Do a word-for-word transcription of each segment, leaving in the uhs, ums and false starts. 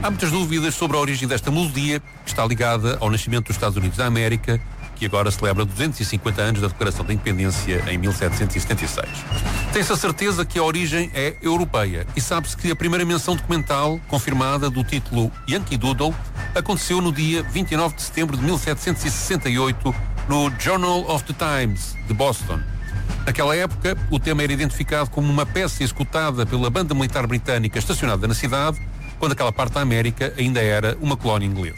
Há muitas dúvidas sobre a origem desta melodia, que está ligada ao nascimento dos Estados Unidos da América, que agora celebra duzentos e cinquenta anos da Declaração da Independência em mil setecentos e setenta e seis. Tem-se a certeza que a origem é europeia e sabe-se que a primeira menção documental confirmada do título Yankee Doodle aconteceu no dia vinte e nove de setembro de mil setecentos e sessenta e oito no Journal of the Times, de Boston. Naquela época, o tema era identificado como uma peça executada pela banda militar britânica estacionada na cidade, quando aquela parte da América ainda era uma colónia inglesa.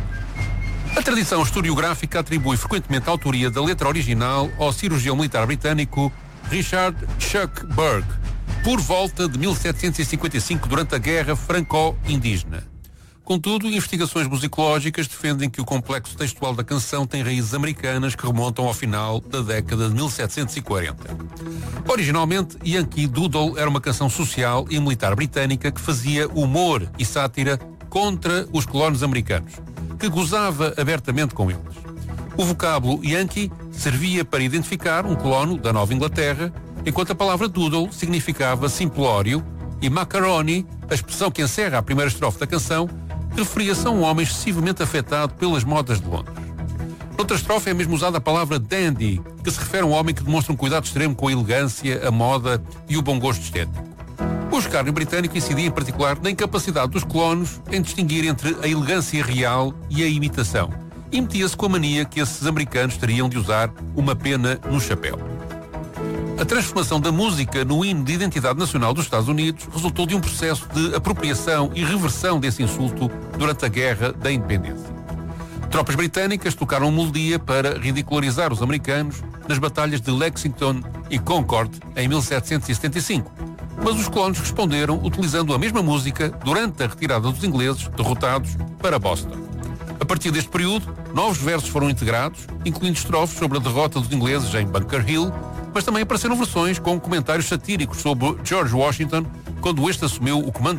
A tradição historiográfica atribui frequentemente a autoria da letra original ao cirurgião militar britânico Richard Chuck Burke, por volta de mil setecentos e cinquenta e cinco, durante a Guerra Franco-Indígena. Contudo, investigações musicológicas defendem que o complexo textual da canção tem raízes americanas que remontam ao final da década de mil setecentos e quarenta. Originalmente, Yankee Doodle era uma canção social e militar britânica que fazia humor e sátira contra os colonos americanos, que gozava abertamente com eles. O vocábulo Yankee servia para identificar um colono da Nova Inglaterra, enquanto a palavra Doodle significava simplório, e macaroni, a expressão que encerra a primeira estrofe da canção, referia-se a um homem excessivamente afetado pelas modas de Londres. Noutra estrofe é mesmo usada a palavra dandy, que se refere a um homem que demonstra um cuidado extremo com a elegância, a moda e o bom gosto estético. O escárnio britânico incidia em particular na incapacidade dos colonos em distinguir entre a elegância real e a imitação, e metia-se com a mania que esses americanos teriam de usar uma pena no chapéu. A transformação da música no hino de identidade nacional dos Estados Unidos resultou de um processo de apropriação e reversão desse insulto durante a Guerra da Independência. Tropas britânicas tocaram a melodia para ridicularizar os americanos nas batalhas de Lexington e Concord em mil setecentos e setenta e cinco, mas os colonos responderam utilizando a mesma música durante a retirada dos ingleses derrotados para Boston. A partir deste período, novos versos foram integrados, incluindo estrofes sobre a derrota dos ingleses em Bunker Hill, mas também apareceram versões com comentários satíricos sobre George Washington quando este assumiu o comando